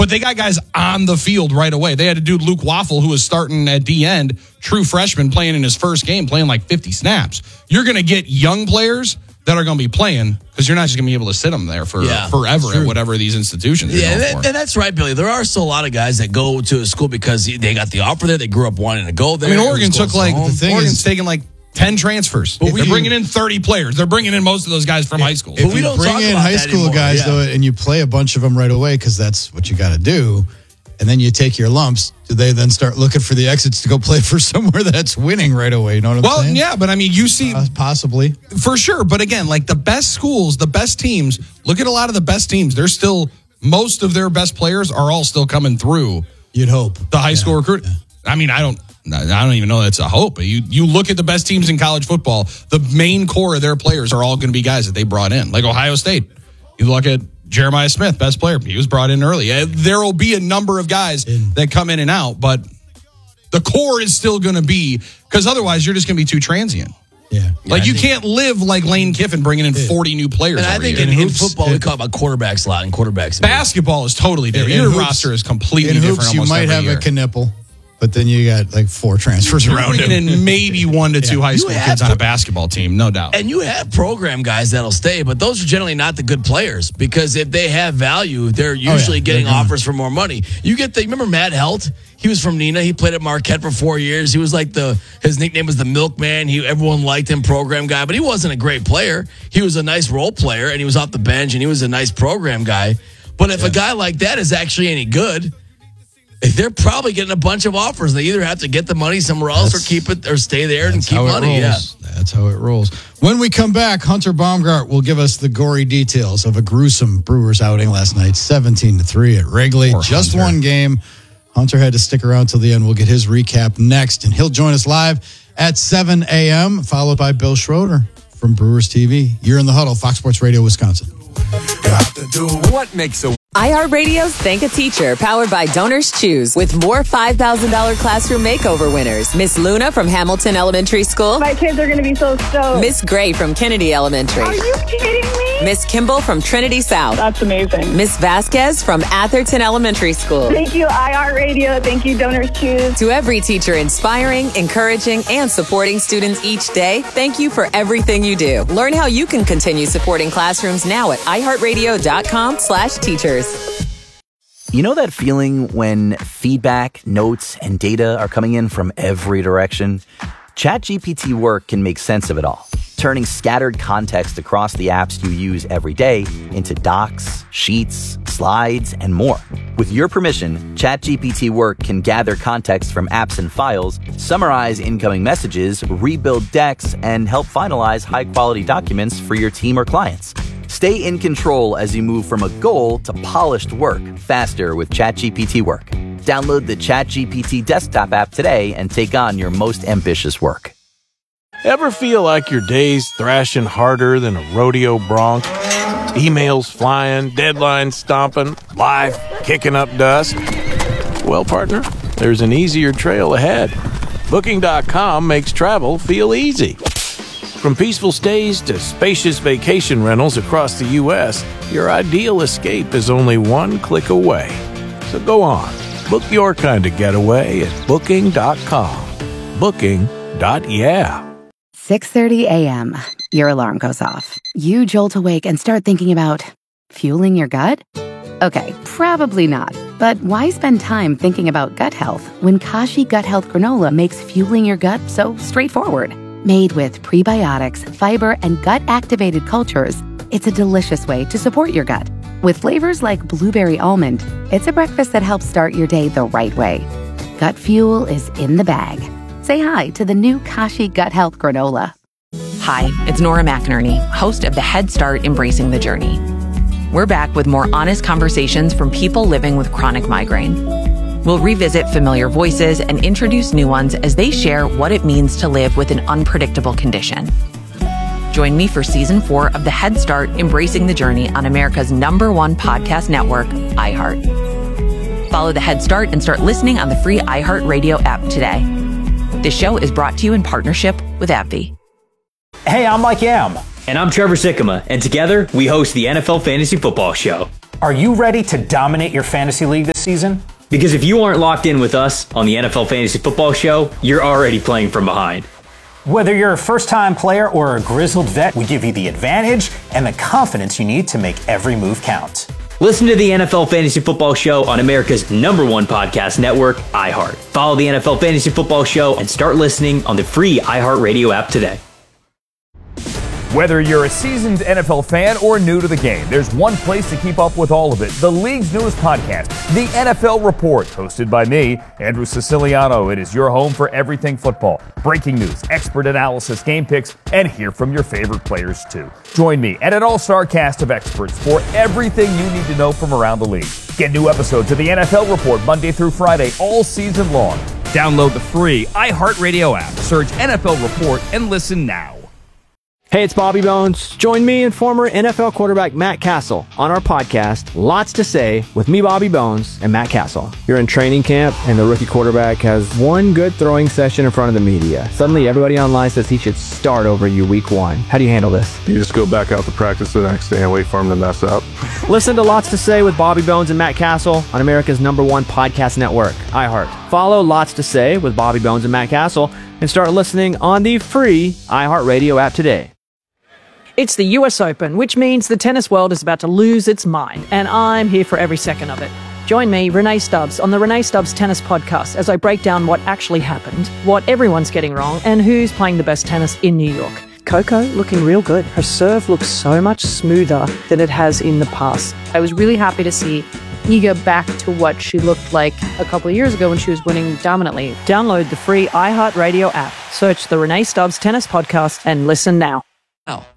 But they got guys on the field right away. They had a dude, Luke Waffle, who was starting at D end, true freshman, playing in his first game, playing like 50 snaps. You're going to get young players that are going to be playing because you're not just going to be able to sit them there for forever at whatever these institutions are going for. And that's right, Billy. There are still a lot of guys that go to a school because they got the offer there. They grew up wanting to go there. I mean, Oregon took Oregon's taking like 10 transfers. But they're bringing in 30 players. They're bringing in most of those guys from high school. If you bring in high school guys, though, and you play a bunch of them right away because that's what you got to do, and then you take your lumps, do they then start looking for the exits to go play for somewhere that's winning right away? You know what I'm saying? Well, yeah, but I mean, you see... possibly. For sure. But again, like the best schools, the best teams, look at a lot of the best teams. They're still... Most of their best players are all still coming through. You'd hope. The high school recruit. Yeah. I mean, I don't even know that's a hope. But you look at the best teams in college football, the main core of their players are all going to be guys that they brought in. Like Ohio State. You look at Jeremiah Smith, best player. He was brought in early. There will be a number of guys that come in and out, but the core is still going to be, because otherwise you're just going to be too transient. Yeah. Like you can't live like Lane Kiffin bringing in 40 new players. And I think in football, we call it quarterback slot and quarterbacks. Basketball is totally different. Your roster is completely different. Hoops, you might have a Knipple, but then you got like 4 transfers around him. And maybe 1 to 2 high school kids on a basketball team, no doubt. And you have program guys that'll stay, but those are generally not the good players because if they have value, they're usually getting offers for more money. You remember Matt Helt? He was from Neenah. He played at Marquette for 4 years. He was like his nickname was the Milkman. Everyone liked him, program guy, but he wasn't a great player. He was a nice role player, and he was off the bench, and he was a nice program guy. But if a guy like that is actually any good, they're probably getting a bunch of offers. They either have to get the money somewhere else or keep it or stay there and keep money. Yeah. That's how it rolls. When we come back, Hunter Baumgart will give us the gory details of a gruesome Brewers outing last night, 17-3 at Wrigley. Just one game. Hunter had to stick around till the end. We'll get his recap next, and he'll join us live at 7 a.m., followed by Bill Schroeder from Brewers TV. You're in the Huddle, Fox Sports Radio, Wisconsin. What makes a iHeartRadio's Thank a Teacher, powered by Donors Choose, with more $5,000 classroom makeover winners. Miss Luna from Hamilton Elementary School. My kids are going to be so stoked. Miss Gray from Kennedy Elementary. Are you kidding me? Miss Kimball from Trinity South. That's amazing. Miss Vasquez from Atherton Elementary School. Thank you, iHeartRadio. Thank you, Donors Choose. To every teacher inspiring, encouraging, and supporting students each day, thank you for everything you do. Learn how you can continue supporting classrooms now at iHeartRadio.com/teachers. You know that feeling when feedback, notes, and data are coming in from every direction? ChatGPT Work can make sense of it all, turning scattered context across the apps you use every day into docs, sheets, slides, and more. With your permission, ChatGPT Work can gather context from apps and files, summarize incoming messages, rebuild decks, and help finalize high-quality documents for your team or clients. Stay in control as you move from a goal to polished work faster with ChatGPT Work. Download the ChatGPT desktop app today and take on your most ambitious work. Ever feel like your day's thrashing harder than a rodeo bronc? Emails flying, deadlines stomping, life kicking up dust? Well, partner, there's an easier trail ahead. Booking.com makes travel feel easy. From peaceful stays to spacious vacation rentals across the U.S., your ideal escape is only one click away. So go on, book your kind of getaway at Booking.com. Booking.yeah. 6:30 a.m. Your alarm goes off. You jolt awake and start thinking about fueling your gut? Okay, probably not. But why spend time thinking about gut health when Kashi Gut Health Granola makes fueling your gut so straightforward? Made with prebiotics, fiber, and gut-activated cultures, it's a delicious way to support your gut. With flavors like blueberry almond, it's a breakfast that helps start your day the right way. Gut fuel is in the bag. Say hi to the new Kashi Gut Health Granola. Hi, it's Nora McInerney, host of the Head Start Embracing the Journey. We're back with more honest conversations from people living with chronic migraine. We'll revisit familiar voices and introduce new ones as they share what it means to live with an unpredictable condition. Join me for Season 4 of the Head Start Embracing the Journey on America's #1 podcast network, iHeart. Follow the Head Start and start listening on the free iHeartRadio app today. This show is brought to you in partnership with AbbVie. Hey, I'm Mike Yam. And I'm Trevor Sikkema. And together, we host the NFL Fantasy Football Show. Are you ready to dominate your fantasy league this season? Because if you aren't locked in with us on the NFL Fantasy Football Show, you're already playing from behind. Whether you're a first-time player or a grizzled vet, we give you the advantage and the confidence you need to make every move count. Listen to the NFL Fantasy Football Show on America's #1 podcast network, iHeart. Follow the NFL Fantasy Football Show and start listening on the free iHeartRadio app today. Whether you're a seasoned NFL fan or new to the game, there's one place to keep up with all of it. The league's newest podcast, The NFL Report, hosted by me, Andrew Siciliano. It is your home for everything football. Breaking news, expert analysis, game picks, and hear from your favorite players too. Join me and an all-star cast of experts for everything you need to know from around the league. Get new episodes of The NFL Report Monday through Friday all season long. Download the free iHeartRadio app. Search NFL Report and listen now. Hey, it's Bobby Bones. Join me and former NFL quarterback Matt Castle on our podcast, Lots to Say, with me, Bobby Bones, and Matt Castle. You're in training camp, and the rookie quarterback has one good throwing session in front of the media. Suddenly, everybody online says he should start over you week 1. How do you handle this? You just go back out to practice the next day and wait for him to mess up. Listen to Lots to Say with Bobby Bones and Matt Castle on America's #1 podcast network, iHeart. Follow Lots to Say with Bobby Bones and Matt Castle and start listening on the free iHeartRadio app today. It's the US Open, which means the tennis world is about to lose its mind, and I'm here for every second of it. Join me, Renee Stubbs, on the Renee Stubbs Tennis Podcast as I break down what actually happened, what everyone's getting wrong, and who's playing the best tennis in New York. Coco looking real good. Her serve looks so much smoother than it has in the past. I was really happy to see Iga back to what she looked like a couple of years ago when she was winning dominantly. Download the free iHeartRadio app, search the Renee Stubbs Tennis Podcast, and listen now.